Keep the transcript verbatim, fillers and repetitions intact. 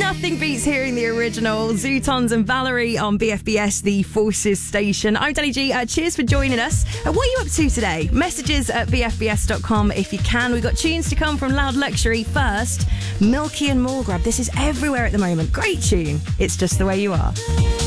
Nothing beats hearing the original. Zootons and Valerie on B F B S, the Forces station. I'm Danny G. Uh, cheers for joining us. Uh, what are you up to today? Messages at b f b s dot com if you can. We've got tunes to come from Loud Luxury. First, Milky and Morgrab. This is everywhere at the moment. Great tune. It's Just the Way You Are.